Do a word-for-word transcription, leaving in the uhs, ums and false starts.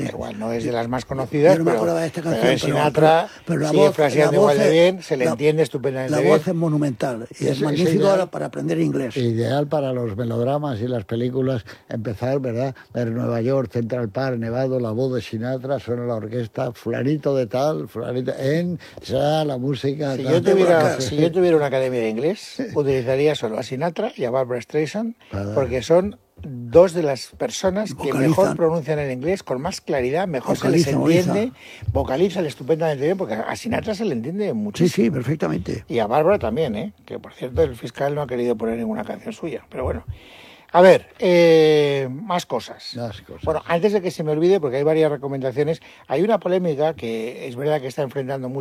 Sí. Igual no es de las más conocidas, yo no me pero, acordaba de esta canción, pero Sinatra pero, pero la sigue voz, fraseando la voz igual de es, bien, se le la, entiende estupendamente la bien. La voz es monumental y es, es magnífico es para aprender inglés. Ideal para los melodramas y las películas, empezar, ¿verdad? Ver Nueva York, Central Park, Nevado, la voz de Sinatra, suena la orquesta, fulanito de tal, fulanito, en, ya la música... Si, tal, yo tuviera, tal, si yo tuviera una academia de inglés, utilizaría solo a Sinatra y a Barbra Streisand, porque son dos de las personas que vocalizan. Mejor pronuncian el inglés, con más claridad, mejor vocaliza, se les entiende, vocaliza. vocalizan estupendamente bien, porque a Sinatra se le entiende muchísimo. Sí, sí, perfectamente. Y a Bárbara también, ¿eh? Que por cierto el fiscal no ha querido poner ninguna canción suya, pero bueno. A ver, eh, más cosas. Más cosas. Bueno, antes de que se me olvide, porque hay varias recomendaciones, hay una polémica que es verdad que está enfrentando mucho